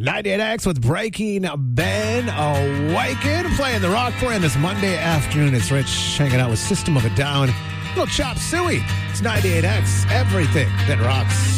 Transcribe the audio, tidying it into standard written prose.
98X with Breaking Ben Awaken. Playing the rock for you this Monday afternoon. It's Rich hanging out with System of a Down. Little chop suey. It's 98X. Everything that rocks.